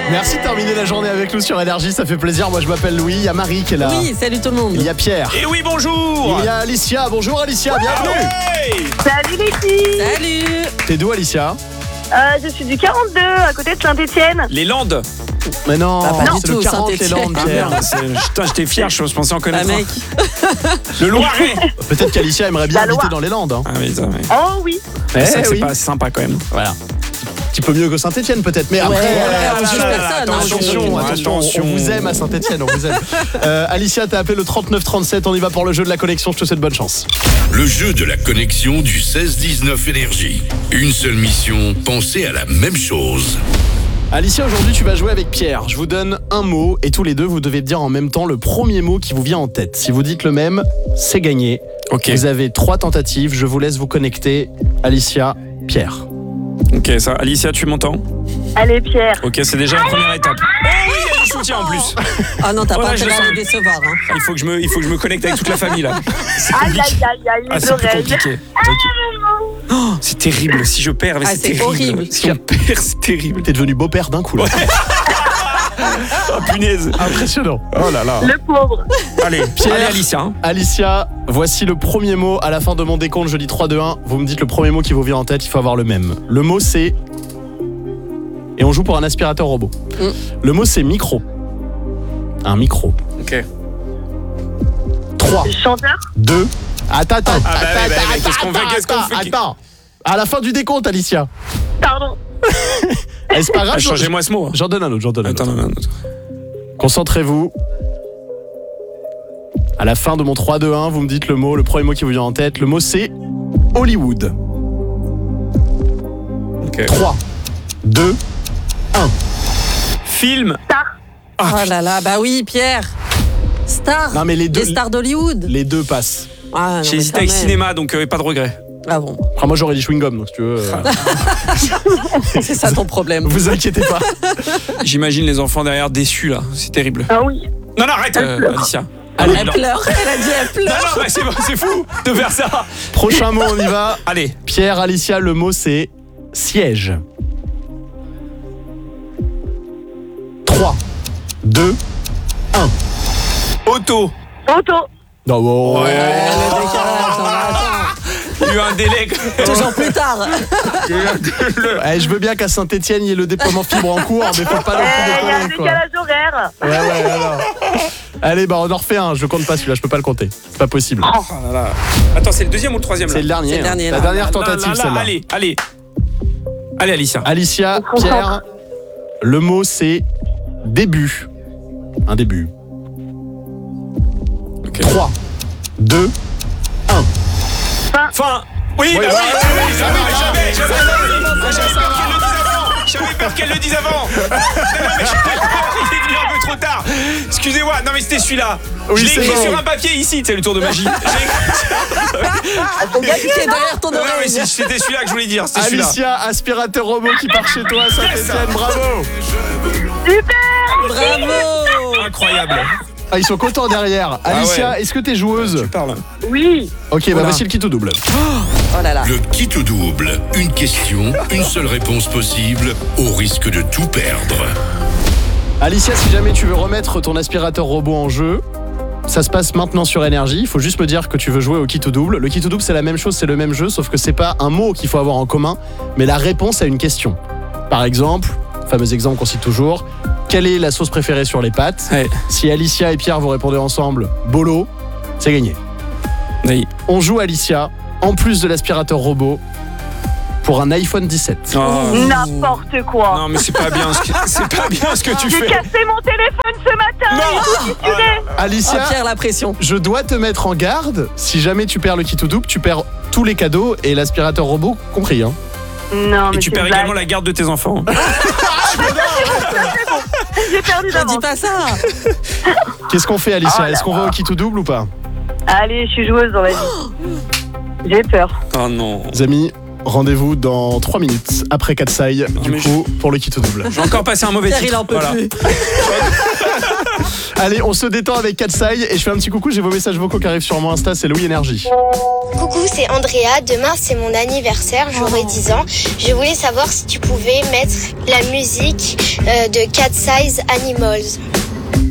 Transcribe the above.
Merci de terminer la journée avec nous sur Énergie, ça fait plaisir. Moi je m'appelle Louis, il y a Marie qui est là. Oui, salut tout le monde. Il y a Pierre. Et oui, bonjour. Il y a Alicia. Bonjour Alicia, bienvenue. Ouais. Salut les filles. Salut. T'es d'où Alicia? Je suis du 42 à côté de Saint-Etienne. Les Landes. Mais non, Bah, pas du c'est le tout, 40 les Saint-Étienne. Landes, Pierre. Putain, j'étais fier, je pensais en Ah connaître mec. un. Le Loiret. Peut-être qu'Alicia aimerait bien La Loire. habiter dans les Landes. Hein. Ah oui, ça, ouais. Oh oui. Eh C'est vrai que oui. c'est pas sympa quand même. Voilà. Un petit peu mieux que Saint-Etienne peut-être, mais après, on juge personne, hein, attention, attention. on vous aime à Saint-Etienne, on vous aime. Alicia, t'as appelé le 3937, on y va pour le jeu de la connexion, je te souhaite bonne chance. Le jeu de la connexion du 16-19 Énergie. Une seule mission, penser à la même chose. Alicia, aujourd'hui tu vas jouer avec Pierre. Je vous donne un mot et tous les deux vous devez dire en même temps le premier mot qui vous vient en tête. Si vous dites le même, c'est gagné. Ok. Vous avez 3 tentatives, je vous laisse vous connecter. Alicia, Pierre. Ok, ça. Alicia, tu m'entends? Allez Pierre. Ok, c'est déjà la première étape. Oh oui, il y a du soutien en plus. Ah non, t'as Oh pas là, je intérêt à sens. les décevoir. Hein. Il faut que je me connecte avec toute la famille là. C'est Aïe compliqué. aïe aïe aïe Ah, les c'est plus oreilles. compliqué. Oh, c'est terrible. Si je perds, mais Ah, c'est c'est terrible. horrible. Si on perd, c'est terrible. T'es devenu beau-père d'un coup là. Oh punaise. Impressionnant. Oh là là. Le pauvre. Allez, Pierre. allez Alicia. Hein. Alicia, voici le premier mot. À la fin de mon décompte, je dis 3, 2, 1. Vous me dites le premier mot qui vous vient en tête, il faut avoir le même. Le mot c'est... Et on joue pour un aspirateur robot. Le mot c'est micro. Un micro. Ok. 3, Chanteur. 2... Attends. qu'est-ce qu'on fait Attends. À la fin du décompte, Alicia. Pardon. Eh, c'est pas grave. Changez-moi ce mot. J'en donne un autre, Attends, non. Concentrez-vous. À la fin de mon 3, 2, 1, vous me dites le mot, le premier mot qui vous vient en tête. Le mot c'est Hollywood. Ok. 3, 2, 1. Film. Star. Oh là là, bah oui, Pierre. Star. Non mais les deux, Les stars d'Hollywood. les deux passent. Ah, non, J'ai mais hésité quand avec même. cinéma, donc pas de regret. Ah bon, Après moi j'aurais dit chewing-gum, donc si tu veux. c'est ça ton problème. Vous inquiétez pas. J'imagine les enfants derrière déçus là. C'est terrible. Ah oui. Non, arrête, Alicia. Allez, Elle pleure, elle a dit elle Non, pleure. c'est fou de faire ça. prochain mot, on y va. Allez. Pierre, Alicia, le mot c'est siège. 3, 2, 1. Auto. Auto. Non, bon. Le décalage, non, mais Il y a eu un délai. attends. Toujours plus tard. Eh, je veux bien qu'à Saint-Etienne il y ait le déploiement fibre en cours, mais faut pas non plus Il y a un déconner, quoi. décalage horaire. Ouais, alors. Allez, bah on en refait un, je le compte pas celui-là, je peux pas le compter. C'est pas possible. Oh là là. Attends, c'est le deuxième ou le troisième là? C'est le dernier. C'est le dernier, La là. dernière Là, tentative, là, celle-là. Allez, Alicia. Alicia, On se Pierre, le mot c'est début. Un début. Ok. 3, 2, 1. Fin. Oui, Oui, bah bah, oui, oui, j'avais peur qu'elle le dise avant. Non, mais il est venu un peu trop tard. Excusez-moi, non mais c'était celui-là. Oui, Je l'ai c'est écrit bon. sur un papier ici, c'est le tour de magie. Qui est derrière ton Non, mais oreille. c'était celui-là que je voulais dire. C'était celui-là. Alicia, aspirateur robot qui part chez toi à Saint-Etienne, bravo. Super. Bravo. Incroyable. Ah, ils sont contents derrière. Alicia, ouais. est-ce que t'es joueuse? Tu parles. Oui. Ok, bah Voilà. voici le kit au double. Oh là là. Le qui tout double. Une question, une seule réponse possible, au risque de tout perdre. Alicia, si jamais tu veux remettre ton aspirateur robot en jeu, ça se passe maintenant sur Énergie. Il faut juste me dire que tu veux jouer au kit au double. Le kit au double, c'est la même chose, c'est le même jeu, sauf que c'est pas un mot qu'il faut avoir en commun, mais la réponse à une question. Par exemple, fameux exemple qu'on cite toujours, quelle est la sauce préférée sur les pâtes? Ouais. Si Alicia et Pierre vous répondez ensemble bolo, c'est gagné. Oui. On joue Alicia, en plus de l'aspirateur robot, pour un iPhone 17. Oh. N'importe quoi. Non mais c'est pas bien ce que tu J'ai fais. cassé mon téléphone ce matin. Non. Il est titulé. Ah, Alicia, Pierre, la pression. je dois te mettre en garde. Si jamais tu perds le kit au double, tu perds tous les cadeaux et l'aspirateur robot compris. Hein. Non, mais Et tu c'est perds une blague. également la garde de tes enfants. J'ai perdu Ne d'avance. dis pas ça. Qu'est-ce qu'on fait, Alicia? Oh là Est-ce qu'on va au kit au double ou pas? Allez, je suis joueuse, on va dire. J'ai peur. Oh non. Les amis, rendez-vous dans 3 minutes après Katsai, du mais coup, pour le kit au double. J'ai encore passé un mauvais Pierre, titre. il en peut Voilà. plus. Allez, on se détend avec Katsai et je fais un petit coucou. J'ai vos messages vocaux qui arrivent sur mon Insta, c'est Louis Énergie. Coucou, c'est Andrea. Demain, c'est mon anniversaire. J'aurai 10 ans. Je voulais savoir si tu pouvais mettre la musique de Cat Size Animals.